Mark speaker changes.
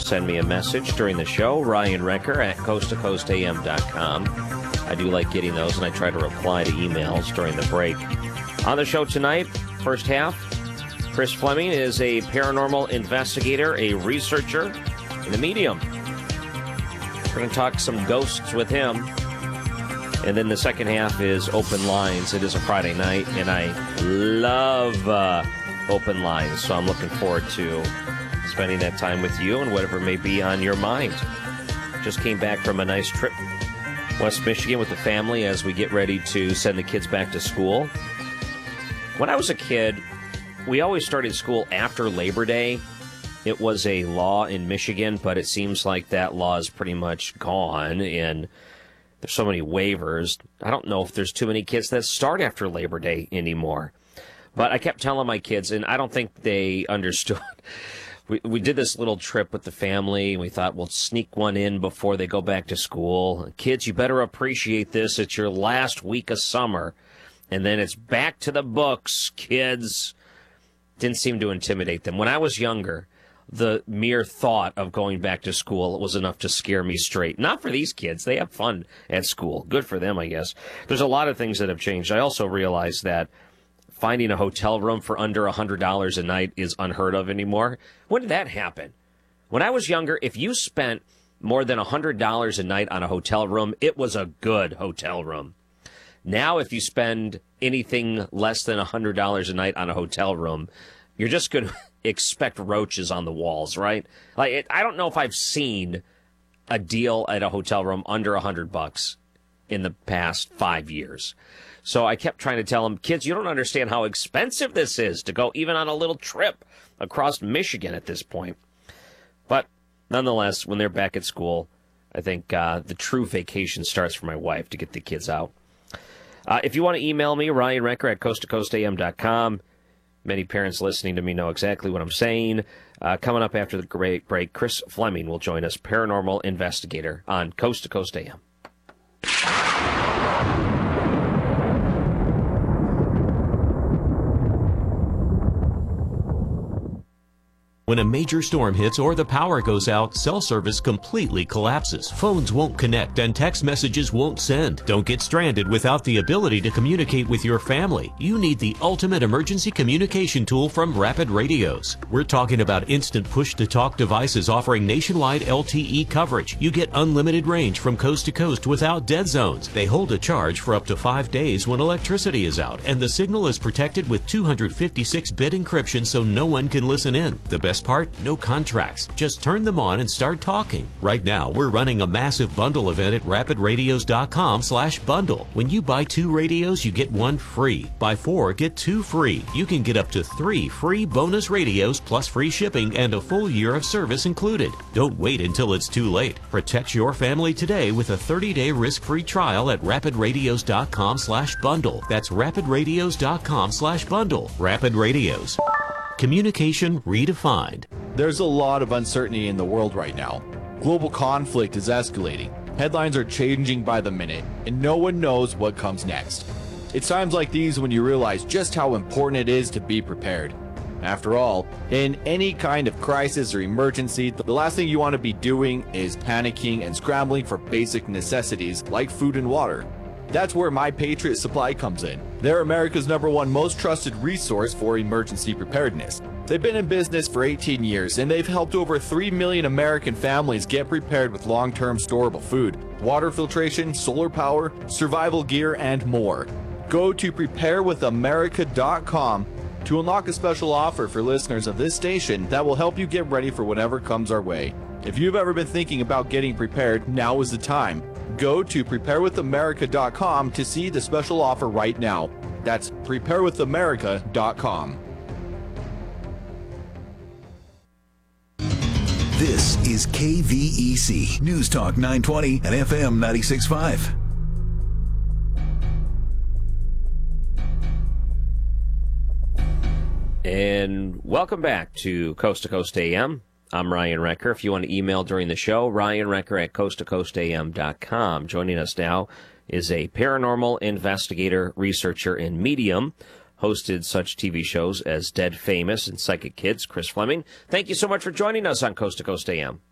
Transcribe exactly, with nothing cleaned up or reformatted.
Speaker 1: send me a message during the show. Ryan Recker at coast to coast a m dot com. I do like getting those, and I try to reply to emails during the break. On the show tonight, first half, Chris Fleming is a paranormal investigator, a researcher, and a medium. We're going to talk some ghosts with him. And then the second half is open lines. It is a Friday night, and I love uh, open lines. So I'm looking forward to spending that time with you and whatever may be on your mind. Just came back from a nice trip West Michigan with the family as we get ready to send the kids back to school. When I was a kid, we always started school after Labor Day. It was a law in Michigan, but it seems like that law is pretty much gone, and there's so many waivers. I don't know if there's too many kids that start after Labor Day anymore. But I kept telling my kids, and I don't think they understood. We we did this little trip with the family, and we thought we'll sneak one in before they go back to school. Kids, you better appreciate this. It's your last week of summer, and then it's back to the books, kids. Didn't seem to intimidate them. When I was younger, the mere thought of going back to school was enough to scare me straight. Not for these kids. They have fun at school. Good for them, I guess. There's a lot of things that have changed. I also realized that finding a hotel room for under one hundred dollars a night is unheard of anymore. When did that happen? When I was younger, if you spent more than one hundred dollars a night on a hotel room, it was a good hotel room. Now, if you spend anything less than one hundred dollars a night on a hotel room, you're just going to expect roaches on the walls, right? Like, it, I don't know if I've seen a deal at a hotel room under one hundred bucks in the past five years. So I kept trying to tell them, kids, you don't understand how expensive this is to go even on a little trip across Michigan at this point. But nonetheless, when they're back at school, I think uh, the true vacation starts for my wife to get the kids out. Uh, if you want to email me, Ryan Recker at coast to coast a m dot com. Many parents listening to me know exactly what I'm saying. Uh, coming up after the great break, Chris Fleming will join us, paranormal investigator, on Coast to Coast A M.
Speaker 2: When a major storm hits or the power goes out, cell service completely collapses. Phones won't connect and text messages won't send. Don't get stranded without the ability to communicate with your family. You need the ultimate emergency communication tool from Rapid Radios. We're talking about instant push-to-talk devices offering nationwide L T E coverage. You get unlimited range from coast to coast without dead zones. They hold a charge for up to five days when electricity is out, and the signal is protected with two fifty-six bit encryption so no one can listen in. The best part? No contracts. Just turn them on and start talking. Right now, we're running a massive bundle event at rapid radios dot com slash bundle. When you buy two radios, you get one free. Buy four, get two free. You can get up to three free bonus radios plus free shipping and a full year of service included. Don't wait until it's too late. Protect your family today with a thirty-day risk-free trial at rapid radios dot com slash bundle. That's rapid radios dot com slash bundle. Rapid Radios. Communication redefined.
Speaker 3: There's a lot of uncertainty in the world right now. Global conflict is escalating. Headlines are changing by the minute, and no one knows what comes next. It's times like these when you realize just how important it is to be prepared. After all, in any kind of crisis or emergency, the last thing you want to be doing is panicking and scrambling for basic necessities like food and water. That's where My Patriot Supply comes in. They're America's number one most trusted resource for emergency preparedness. They've been in business for eighteen years, and they've helped over three million American families get prepared with long-term storable food, water filtration, solar power, survival gear, and more. Go to prepare with america dot com to unlock a special offer for listeners of this station that will help you get ready for whatever comes our way. If you've ever been thinking about getting prepared, now is the time. Go to prepare with america dot com to see the special offer right now. That's prepare with america dot com.
Speaker 4: This is K V E C News Talk nine twenty and F M ninety-six point five.
Speaker 1: And welcome back to Coast to Coast A M. I'm Ryan Recker. If you want to email during the show, Ryan Recker at coast to coast a m dot com. Joining us now is a paranormal investigator, researcher, and medium. Hosted such T V shows as Dead Famous and Psychic Kids, Chris Fleming. Thank you so much for joining us on Coast to Coast A M.